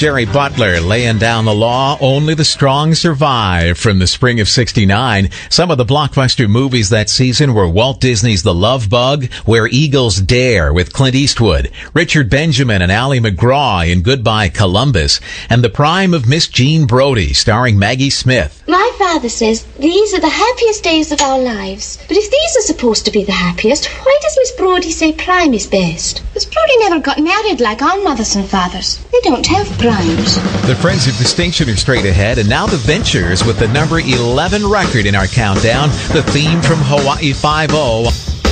Jerry Butler laying down the law. Only the strong survive from the spring of '69. Some of the blockbuster movies that season were Walt Disney's The Love Bug, Where Eagles Dare with Clint Eastwood, Richard Benjamin and Ally McGraw in Goodbye Columbus, and The Prime of Miss Jean Brodie starring Maggie Smith. My father says these are the happiest days of our lives. But if these are supposed to be the happiest, why does Miss Brodie say prime is best? Miss Brodie never got married like our mothers and fathers. They don't have primes. The Friends of Distinction are straight ahead, and now the Ventures with the number 11 record in our countdown, the theme from Hawaii Five-0.